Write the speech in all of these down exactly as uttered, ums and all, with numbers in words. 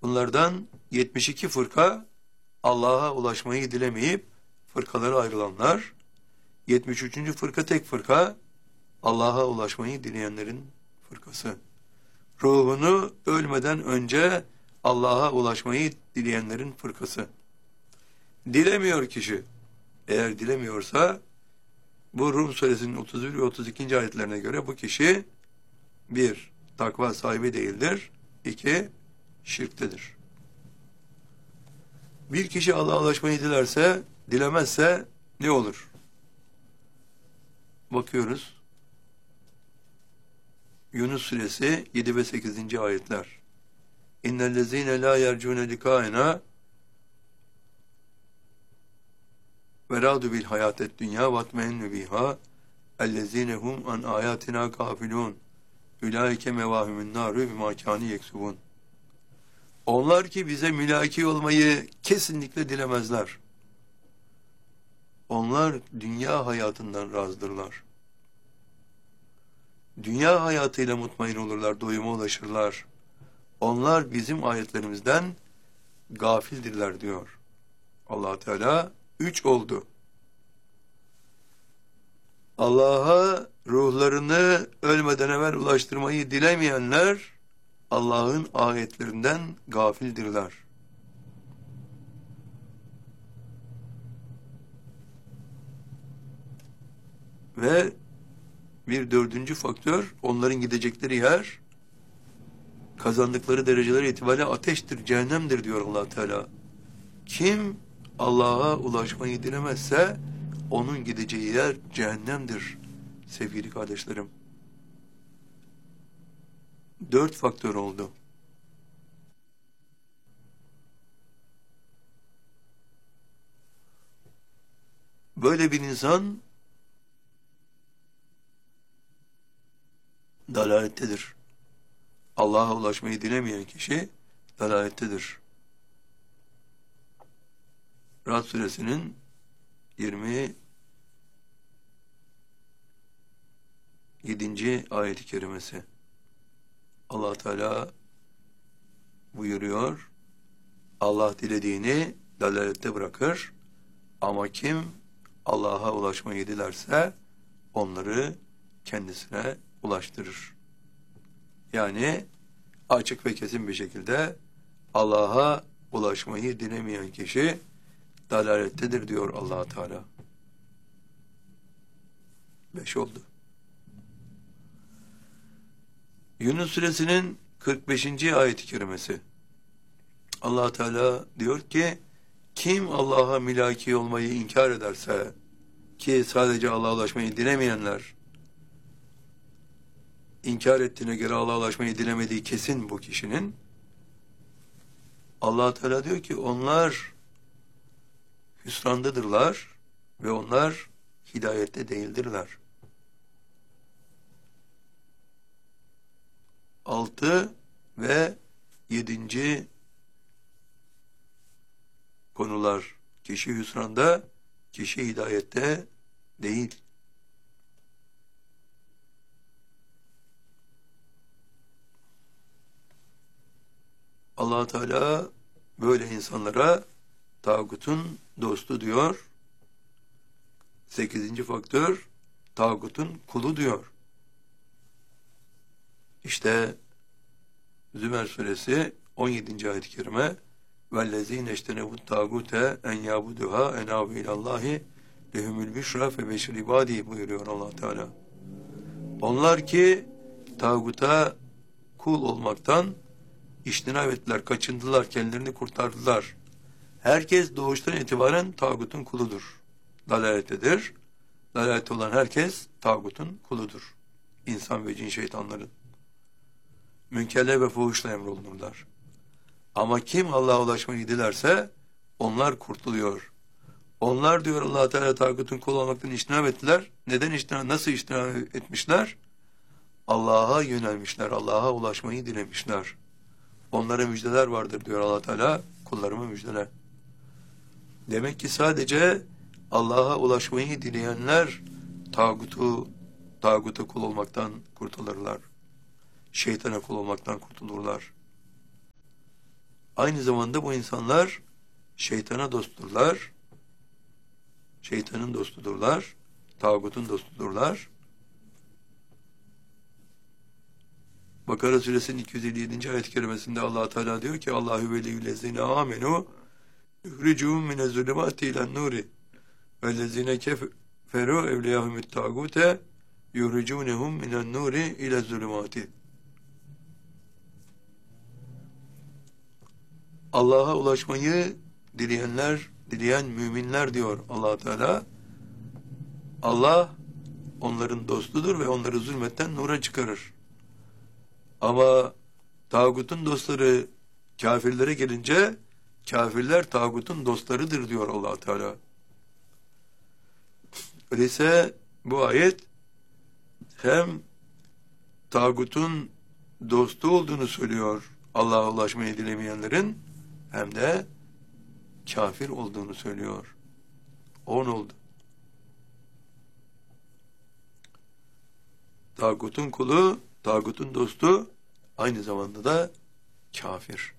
Bunlardan yetmiş iki fırka Allah'a ulaşmayı dilemeyip fırkalara ayrılanlar. yetmiş üçüncü fırka tek fırka Allah'a ulaşmayı dileyenlerin fırkası. Ruhunu ölmeden önce Allah'a ulaşmayı dileyenlerin fırkası. Dilemiyor kişi. Eğer dilemiyorsa bu Rum suresinin otuz bir ve otuz ikinci ayetlerine göre bu kişi bir, takva sahibi değildir. İki, şirktedir. Bir kişi Allah'a ulaşmayı dilerse, dilemezse ne olur? Bakıyoruz. Yunus suresi yedi ve sekizinci ayetler. İnnellezîne lâ yercûne likâena ve râdu bil hayâtet dünyâ vatmeinnü bihâ ellezîne hum an âyâtinâ gâfilûn ulaike mevâhümün nâru bimâ kânî yeksubûn. Onlar ki bize mülaki olmayı kesinlikle dilemezler. Onlar dünya hayatından razdırlar. Dünya hayatıyla mutmain olurlar, doyuma ulaşırlar. Onlar bizim ayetlerimizden gafildirler diyor. Allah Teala üç oldu. Allah'a ruhlarını ölmeden evvel ulaştırmayı dilemeyenler Allah'ın ayetlerinden gafildirler. Ve bir dördüncü faktör, onların gidecekleri yer, kazandıkları dereceler itibariyle ateştir, cehennemdir diyor Allah Teala. Kim Allah'a ulaşmayı dilemezse, onun gideceği yer cehennemdir sevgili kardeşlerim. Dört faktör oldu. Böyle bir insan dalalettedir. Allah'a ulaşmayı dilemeyen kişi dalalettedir. Ra'd suresinin yirmi yedinci ayet-i kerimesi. Allah Teala buyuruyor, Allah dilediğini dalalette bırakır ama kim Allah'a ulaşmayı dilerse onları kendisine ulaştırır. Yani açık ve kesin bir şekilde Allah'a ulaşmayı dilemeyen kişi dalalettedir diyor Allah Teala. Beş oldu. Yunus suresinin kırk beşinci ayet-i kerimesi. Allah Teala diyor ki, kim Allah'a milaki olmayı inkar ederse, ki sadece Allah'a ulaşmayı dilemeyenler, inkar ettiğine göre Allah'a ulaşmayı dilemediği kesin bu kişinin, Allah Teala diyor ki onlar hüsrandadırlar ve onlar hidayette değildirler. Altı ve yedinci konular, kişi hüsranda, kişi hidayette değil. Allah Teala böyle insanlara tağutun dostu diyor. Sekizinci faktör, tağutun kulu diyor. İşte Zümer suresi on yedinci ayet-i kerime وَالَّذ۪ينَ اَجْتَنَبُوا التَّاغُوتَ اَنْ يَعْبُدُهَا اَنَاهُ اِلَى اللّٰهِ لَهُمُ الْبِشْرَى فَبَشِّرْ عِبَادِهِ buyuruyor Allah Teala. Onlar ki tağuta kul olmaktan iştinab ettiler, kaçındılar, kendilerini kurtardılar. Herkes doğuştan itibaren tağutun kuludur. Dalalettedir. Dalalet olan herkes tağutun kuludur. İnsan ve cin şeytanların. Münkerle ve fuhuşla emrolunurlar. Ama kim Allah'a ulaşmayı dilerse onlar kurtuluyor. Onlar diyor Allah Teala tağutun kulu olmaktan iştinab ettiler. Neden iştinab, nasıl iştinab etmişler? Allah'a yönelmişler, Allah'a ulaşmayı dilemişler. Onlara müjdeler vardır diyor Allah Teala, kullarıma müjdeler. Demek ki sadece Allah'a ulaşmayı dileyenler tağutu, tağuta kul olmaktan kurtulurlar. Şeytana kul olmaktan kurtulurlar. Aynı zamanda bu insanlar şeytana dostturlar. Şeytanın dostudurlar. Tağutun dostudurlar. Bakara suresinin iki yüz elli yedinci ayet-i kerimesinde Allah Teala diyor ki Allahu veliyyüllezine amenu yuhricuhum minez-zulümati ilen-nuri vellezine keferu evliyahumut tağute yuhricunhum minen-nuri ilez-zulümati. Allah'a ulaşmayı dileyenler, dileyen müminler diyor Allah Teala. Allah onların dostudur ve onları zulmetten nura çıkarır. Ama tağutun dostları kafirlere gelince kafirler tağutun dostlarıdır diyor Allah Teala. Öyleyse bu ayet hem tağutun dostu olduğunu söylüyor Allah'a ulaşmayı dilemeyenlerin, hem de kafir olduğunu söylüyor. On oldu. Tağutun kulu, tağutun dostu aynı zamanda da kafir.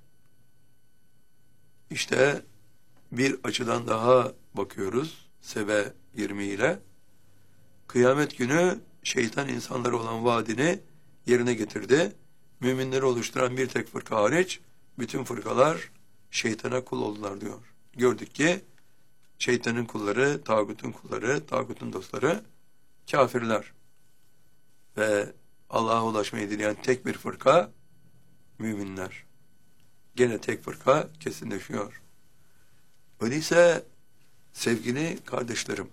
İşte bir açıdan daha bakıyoruz Sebe yirmi ile. Kıyamet günü şeytan insanlara olan vaadini yerine getirdi. Müminleri oluşturan bir tek fırka hariç bütün fırkalar şeytana kul oldular diyor. Gördük ki şeytanın kulları, tağutun kulları, tağutun dostları kafirler. Ve Allah'a ulaşmayı dileyen tek bir fırka müminler. Gene tek fırka kesinleşiyor. Öyleyse sevgili kardeşlerim,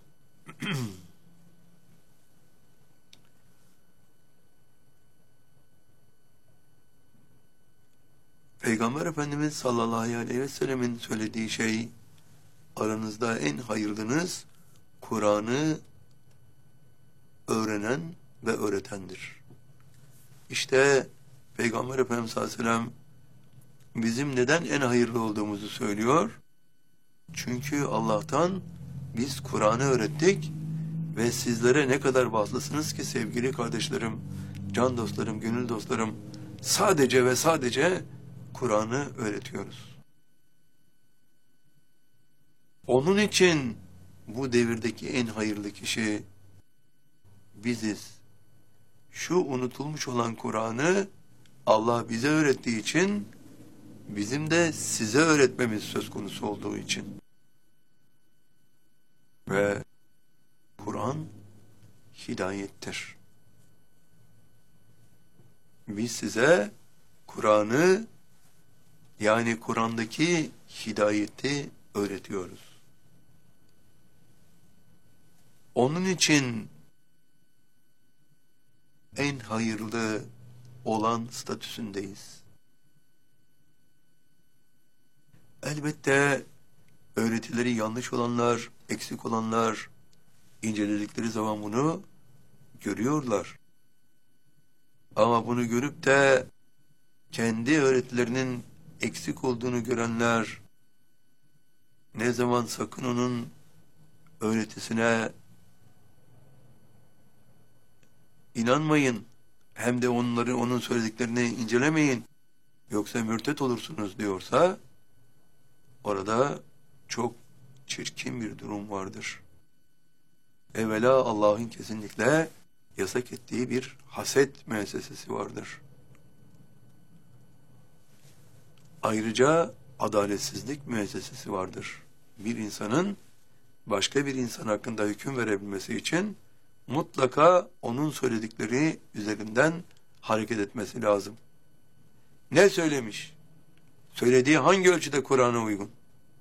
Peygamber Efendimiz sallallahu aleyhi ve sellemin söylediği şey, aranızda en hayırlınız Kur'an'ı öğrenen ve öğretendir. İşte Peygamber Efendimiz sallallahu aleyhi ve sellem bizim neden en hayırlı olduğumuzu söylüyor. Çünkü Allah'tan biz Kur'an'ı öğrettik ve sizlere ne kadar bağlısınız ki sevgili kardeşlerim, can dostlarım, gönül dostlarım, sadece ve sadece Kur'an'ı öğretiyoruz. Onun için bu devirdeki en hayırlı kişi biziz. Şu unutulmuş olan Kur'an'ı Allah bize öğrettiği için, bizim de size öğretmemiz söz konusu olduğu için. Ve Kur'an hidayettir. Biz size Kur'an'ı, yani Kur'an'daki hidayeti öğretiyoruz. Onun için en hayırlı olan statüsündeyiz. Elbette öğretileri yanlış olanlar, eksik olanlar inceledikleri zaman bunu görüyorlar. Ama bunu görüp de kendi öğretilerinin eksik olduğunu görenler ne zaman sakın onun öğretisine inanmayın, hem de onları, onun söylediklerini incelemeyin, yoksa mürtet olursunuz diyorsa, orada çok çirkin bir durum vardır. Evvela Allah'ın kesinlikle yasak ettiği bir haset müessesesi vardır. Ayrıca adaletsizlik müessesesi vardır. Bir insanın başka bir insan hakkında hüküm verebilmesi için mutlaka onun söyledikleri üzerinden hareket etmesi lazım. Ne söylemiş? Söylediği hangi ölçüde Kur'an'a uygun?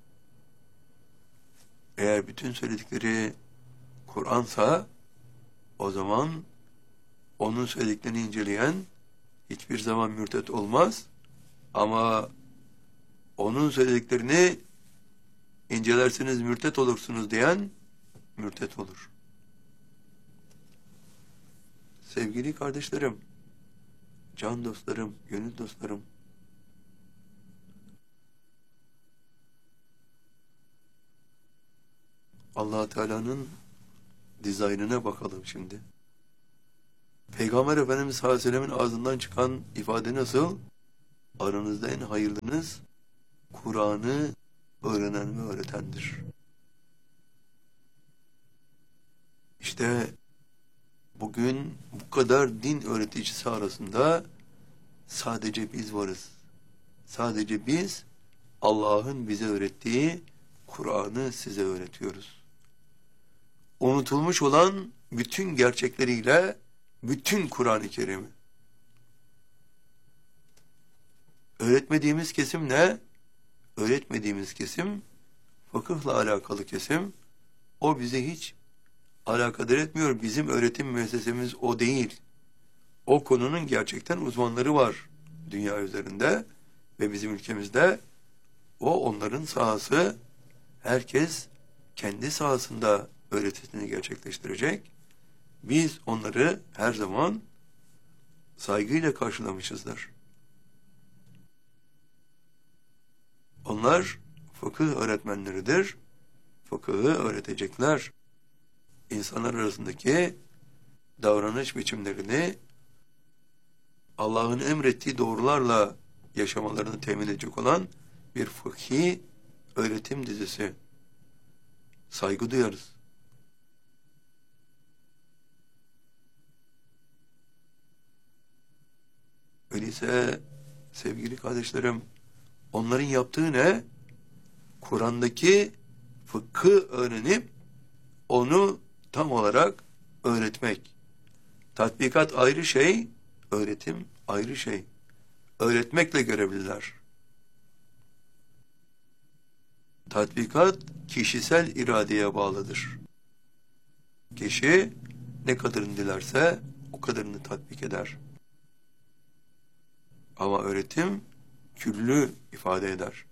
Eğer bütün söyledikleri Kur'ansa, o zaman onun söylediklerini inceleyen hiçbir zaman mürtet olmaz. Ama onun söylediklerini incelerseniz mürtet olursunuz diyen mürtet olur. Sevgili kardeşlerim, can dostlarım, gönül dostlarım, Allah Teala'nın dizaynına bakalım şimdi. Peygamber Efendimiz sallallahu aleyhi ve sellemin ağzından çıkan ifade nasıl? Aranızda en hayırlınız Kur'an'ı öğrenen ve öğretendir. İşte bugün bu kadar din öğreticisi arasında sadece biz varız. Sadece biz Allah'ın bize öğrettiği Kur'an'ı size öğretiyoruz. Unutulmuş olan bütün gerçekleriyle bütün Kur'an-ı Kerim'i. Öğretmediğimiz kesim ne? Öğretmediğimiz kesim fıkıhla alakalı kesim. O bize hiç alakadar etmiyor. Bizim öğretim müessesemiz o değil. O konunun gerçekten uzmanları var dünya üzerinde ve bizim ülkemizde. O onların sahası. Herkes kendi sahasında öğretisini gerçekleştirecek. Biz onları her zaman saygıyla karşılamışızdır. Onlar fıkıh öğretmenleridir. Fıkıhı öğretecekler. İnsanlar arasındaki davranış biçimlerini Allah'ın emrettiği doğrularla yaşamalarını temin edecek olan bir fıkhi öğretim dizisi. Saygı duyarız. Öyleyse sevgili kardeşlerim, onların yaptığı ne? Kur'an'daki fıkhı öğrenip onu tam olarak öğretmek. Tatbikat ayrı şey, öğretim ayrı şey. Öğretmekle görevliler. Tatbikat kişisel iradeye bağlıdır. Kişi ne kadarını dilerse o kadarını tatbik eder. Ama öğretim küllü ifade eder.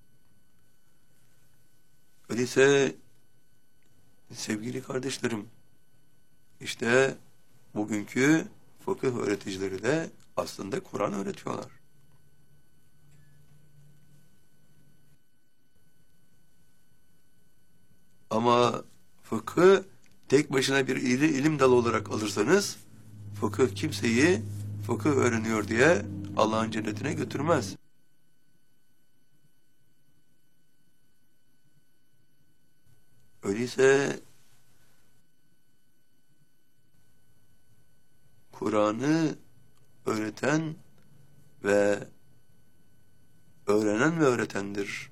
Öyleyse sevgili kardeşlerim, işte bugünkü fıkıh öğreticileri de aslında Kur'an öğretiyorlar. Ama fıkhı tek başına bir ilim dalı olarak alırsanız, fıkıh kimseyi fıkıh öğreniyor diye Allah'ın cennetine götürmez. Öyleyse Kur'an'ı öğreten ve öğrenen ve öğretendir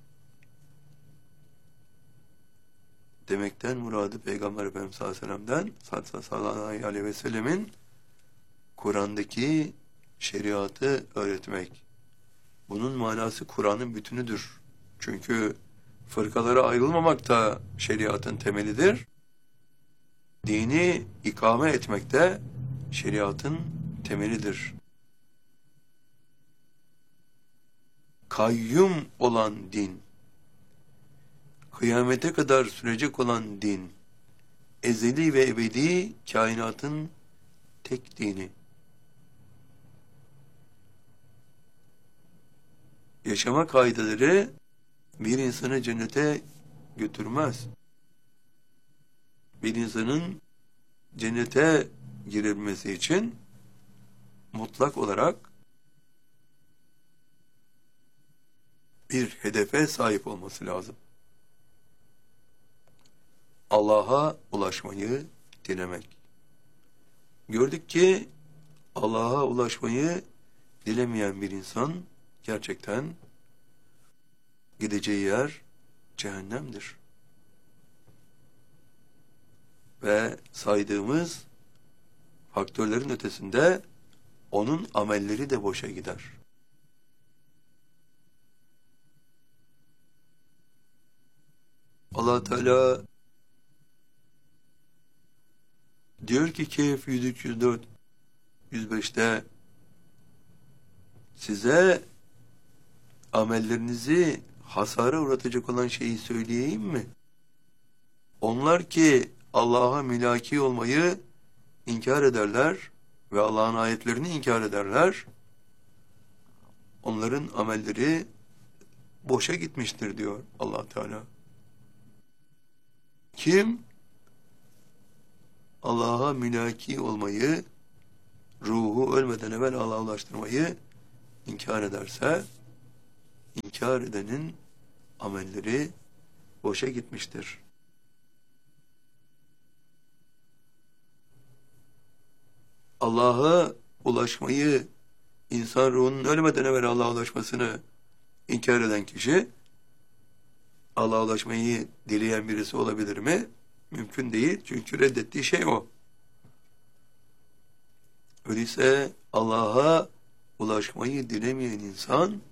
demekten muradı Peygamber Efendimiz sallallahu aleyhi ve sellem'den sallallahu aleyhi ve sellemin Kur'an'daki şeriatı öğretmek. Bunun manası Kur'an'ın bütünüdür. Çünkü fırkalara ayrılmamak da şeriatın temelidir. Dini ikame etmek de şeriatın temelidir. Kayyum olan din, kıyamete kadar sürecek olan din, ezeli ve ebedi kainatın tek dini. Yaşama kaideleri bir insanı cennete götürmez. Bir insanın cennete girilmesi için mutlak olarak bir hedefe sahip olması lazım. Allah'a ulaşmayı dilemek. Gördük ki Allah'a ulaşmayı dilemeyen bir insan gerçekten gideceği yer cehennemdir. Ve saydığımız faktörlerin ötesinde onun amelleri de boşa gider. Allah Teala diyor ki Kehf yüz üç yüz dört yüz beşte size amellerinizi hasara uğratacak olan şeyi söyleyeyim mi? Onlar ki Allah'a mülaki olmayı inkar ederler ve Allah'ın ayetlerini inkar ederler. Onların amelleri boşa gitmiştir diyor Allah Teala. Kim Allah'a mülaki olmayı, ruhu ölmeden evvel Allah'a ulaştırmayı inkar ederse, inkar inkar edenin amelleri boşa gitmiştir. Allah'a ulaşmayı, insan ruhunun ölmeden evvel Allah'a ulaşmasını inkar eden kişi, Allah'a ulaşmayı dileyen birisi olabilir mi? Mümkün değil. Çünkü reddettiği şey o. Öyleyse Allah'a ulaşmayı dilemeyen insan,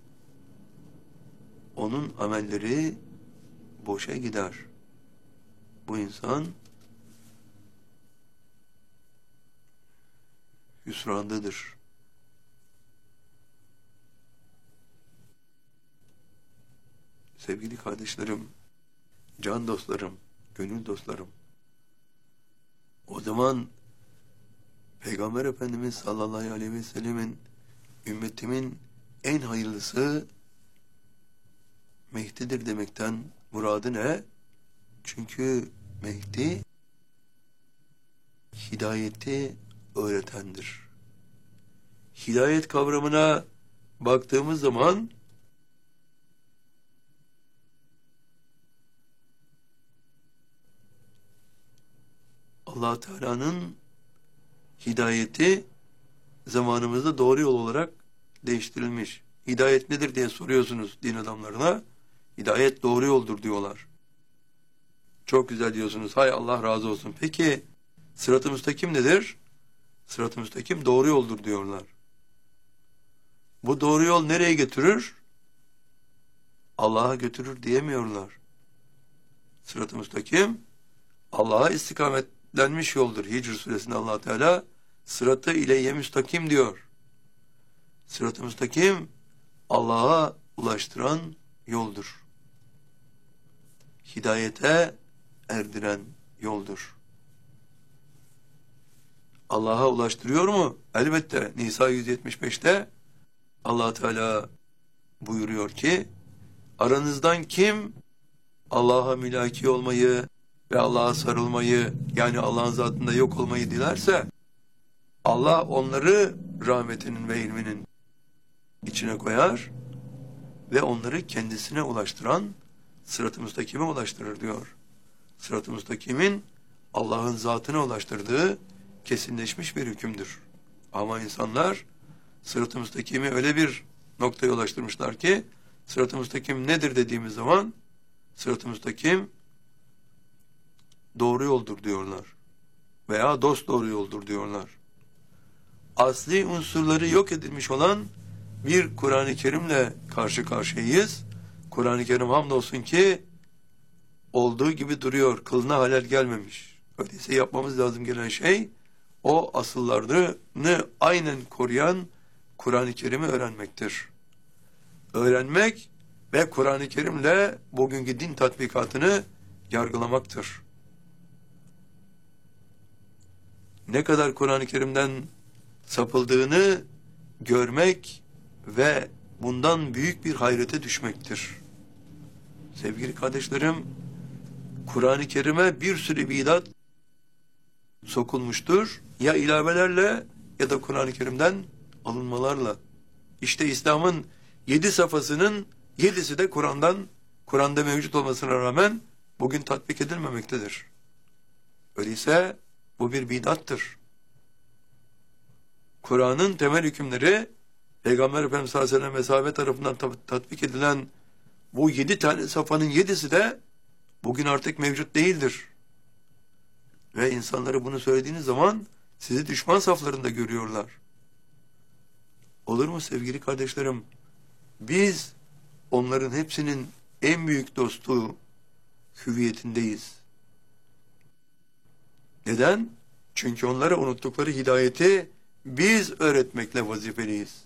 onun amelleri boşa gider. Bu insan hüsrandadır. Sevgili kardeşlerim, can dostlarım, gönül dostlarım, o zaman Peygamber Efendimiz sallallahu aleyhi ve sellemin ümmetimin en hayırlısı Mehdi'dir demekten muradı ne? Çünkü Mehdi hidayeti öğretendir. Hidayet kavramına baktığımız zaman Allah Teala'nın hidayeti zamanımızda doğru yol olarak değiştirilmiş. Hidayet nedir diye soruyorsunuz din adamlarına. Hidayet doğru yoldur diyorlar. Çok güzel diyorsunuz. Hay Allah razı olsun. Peki sırat-ı müstakim nedir? Sırat-ı müstakim doğru yoldur diyorlar. Bu doğru yol nereye götürür? Allah'a götürür diyemiyorlar. Sırat-ı müstakim Allah'a istikametlenmiş yoldur. Hicr suresinde Allah Teala sıratı ileyye müstakim diyor. Sırat-ı müstakim Allah'a ulaştıran yoldur. Hidayete erdiren yoldur. Allah'a ulaştırıyor mu? Elbette. Nisa yüz yetmiş beşte Allah Teala buyuruyor ki, aranızdan kim Allah'a mülaki olmayı ve Allah'a sarılmayı, yani Allah'ın zatında yok olmayı dilerse, Allah onları rahmetinin ve ilminin içine koyar ve onları kendisine ulaştıran sırat-ı müstakime ulaştırır diyor. Sırat-ı müstakimin Allah'ın zatına ulaştırdığı kesinleşmiş bir hükümdür. Ama insanlar sırat-ı müstakimi öyle bir noktaya ulaştırmışlar ki, sırat-ı müstakim nedir dediğimiz zaman, sırat-ı müstakim doğru yoldur diyorlar. Veya dost doğru yoldur diyorlar. Asli unsurları yok edilmiş olan bir Kur'an-ı Kerim'le karşı karşıyayız. Kur'an-ı Kerim hamdolsun ki olduğu gibi duruyor. Kılına halel gelmemiş. Öyleyse yapmamız lazım gelen şey, o asıllarını aynen koruyan Kur'an-ı Kerim'i öğrenmektir. Öğrenmek ve Kur'an-ı Kerim'le bugünkü din tatbikatını yargılamaktır. Ne kadar Kur'an-ı Kerim'den sapıldığını görmek ve bundan büyük bir hayrete düşmektir. Sevgili kardeşlerim, Kur'an-ı Kerim'e bir sürü bidat sokulmuştur. Ya ilavelerle ya da Kur'an-ı Kerim'den alınmalarla. İşte İslam'ın yedi safhasının yedisi de Kur'an'dan, Kur'an'da mevcut olmasına rağmen bugün tatbik edilmemektedir. Öyleyse bu bir bidattır. Kur'an'ın temel hükümleri Peygamber Efendimiz sallallahu aleyhi ve sellem ve sahabe tarafından tatbik edilen bu yedi tane safhanın yedisi de bugün artık mevcut değildir. Ve insanlara bunu söylediğiniz zaman sizi düşman saflarında görüyorlar. Olur mu sevgili kardeşlerim? Biz onların hepsinin en büyük dostu hüviyetindeyiz. Neden? Çünkü onlara unuttukları hidayeti biz öğretmekle vazifeliyiz.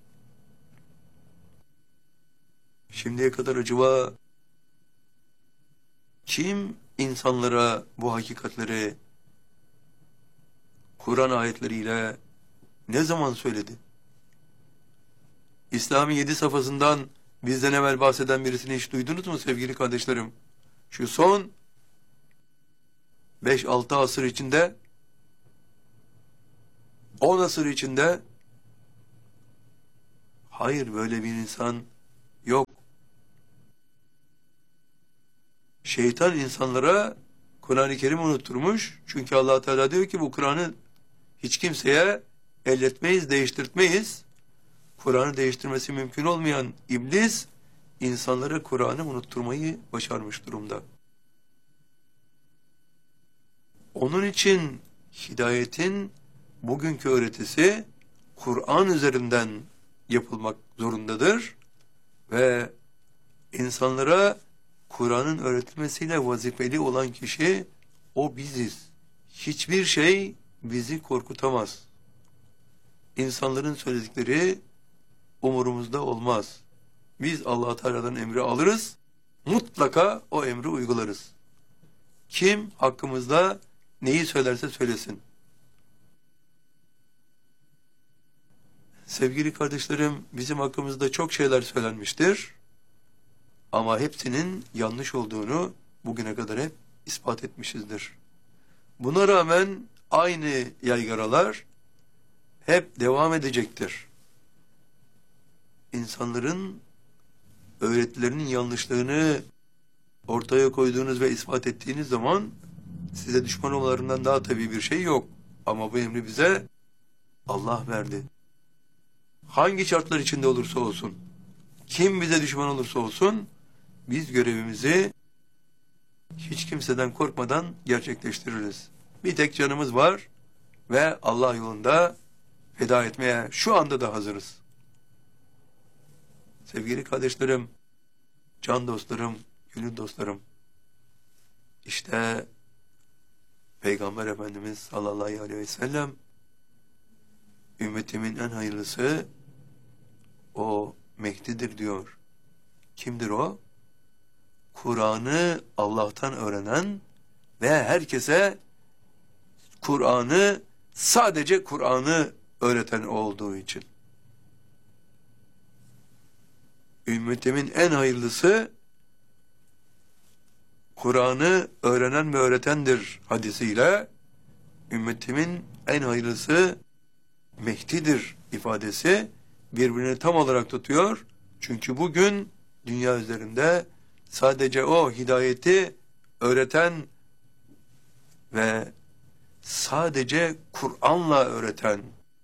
Şimdiye kadar acaba kim insanlara bu hakikatleri Kur'an ayetleriyle ne zaman söyledi? İslam'ın yedi safhasından bizden evvel bahseden birisini hiç duydunuz mu sevgili kardeşlerim? Şu son beş altı asır içinde, on asır içinde, hayır böyle bir insan yok. şeytan insanlara Kur'an-ı Kerim unutturmuş. Çünkü Allah Teala diyor ki bu Kur'an'ı hiç kimseye elletmeyiz, değiştirtmeyiz. Kur'an'ı değiştirmesi mümkün olmayan iblis insanlara Kur'an'ı unutturmayı başarmış durumda. Onun için hidayetin bugünkü öğretisi Kur'an üzerinden yapılmak zorundadır ve insanlara Kur'an'ın öğretilmesiyle vazifeli olan kişi o biziz. Hiçbir şey bizi korkutamaz. İnsanların söyledikleri umurumuzda olmaz. Biz Allah Teala'dan emri alırız, mutlaka o emri uygularız. Kim hakkımızda neyi söylerse söylesin. Sevgili kardeşlerim, bizim hakkımızda çok şeyler söylenmiştir. Ama hepsinin yanlış olduğunu bugüne kadar hep ispat etmişizdir. Buna rağmen aynı yaygaralar hep devam edecektir. İnsanların öğretilerinin yanlışlığını ortaya koyduğunuz ve ispat ettiğiniz zaman size düşman olmalarından daha tabii bir şey yok. Ama bu emri bize Allah verdi. Hangi şartlar içinde olursa olsun, kim bize düşman olursa olsun, biz görevimizi hiç kimseden korkmadan gerçekleştiririz. Bir tek canımız var ve Allah yolunda feda etmeye şu anda da hazırız. Sevgili kardeşlerim, can dostlarım, gönül dostlarım, işte Peygamber Efendimiz sallallahu aleyhi ve sellem ümmetimin en hayırlısı o Mehdi'dir diyor. Kimdir o? Kur'an'ı Allah'tan öğrenen ve herkese Kur'an'ı, sadece Kur'an'ı öğreten olduğu için. Ümmetimin en hayırlısı Kur'an'ı öğrenen ve öğretendir hadisiyle ümmetimin en hayırlısı Mehdi'dir ifadesi birbirini tam olarak tutuyor. Çünkü bugün dünya üzerinde sadece o hidayeti öğreten ve sadece Kur'an'la öğreten,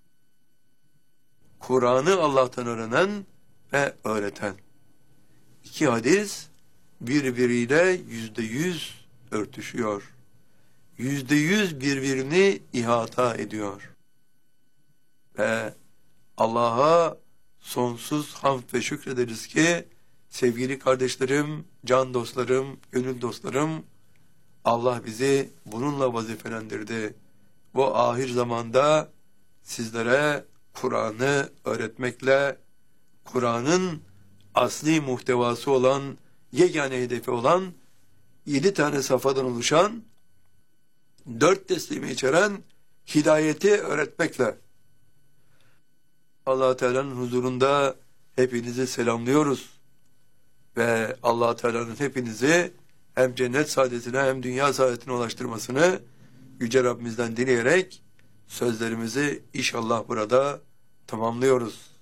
Kur'an'ı Allah'tan öğrenen ve öğreten iki hadis birbiriyle yüzde yüz örtüşüyor. Yüzde yüz birbirini ihata ediyor. Ve Allah'a sonsuz hamd ve şükrederiz ki sevgili kardeşlerim, can dostlarım, gönül dostlarım, Allah bizi bununla vazifelendirdi. Bu ahir zamanda sizlere Kur'an'ı öğretmekle, Kur'an'ın asli muhtevası olan, yegane hedefi olan, yedi tane safhadan oluşan, dört teslimi içeren hidayeti öğretmekle. Allah Teala'nın huzurunda hepinizi selamlıyoruz. Ve Allah Teala'nın hepinizi hem cennet saadetine hem dünya saadetine ulaştırmasını Yüce Rabbimizden dileyerek sözlerimizi inşallah burada tamamlıyoruz.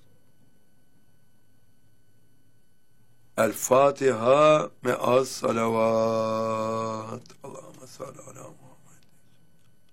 El Fatiha me'as salavat. Allahümme salli ala